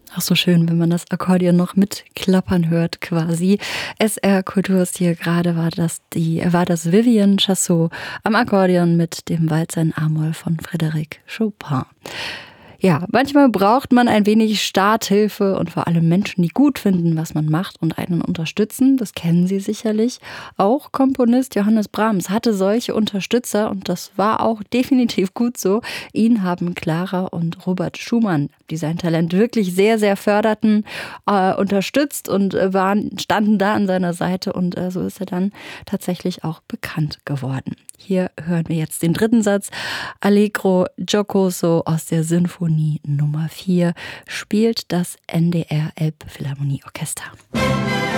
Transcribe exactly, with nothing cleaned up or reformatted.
Auch so schön, wenn man das Akkordeon noch mitklappern hört quasi. S R Kulturstil, gerade war das die war das Vivian Chassot am Akkordeon mit dem Walzer in A-Moll von Frédéric Chopin. Ja, manchmal braucht man ein wenig Starthilfe und vor allem Menschen, die gut finden, was man macht und einen unterstützen. Das kennen Sie sicherlich. Auch Komponist Johannes Brahms hatte solche Unterstützer und das war auch definitiv gut so. Ihn haben Clara und Robert Schumann, die sein Talent wirklich sehr, sehr förderten, äh, unterstützt und äh, waren, standen da an seiner Seite und äh, so ist er dann tatsächlich auch bekannt geworden. Hier hören wir jetzt den dritten Satz. Allegro giocoso aus der Sinfonie Nummer vier spielt das N D R Elbphilharmonieorchester.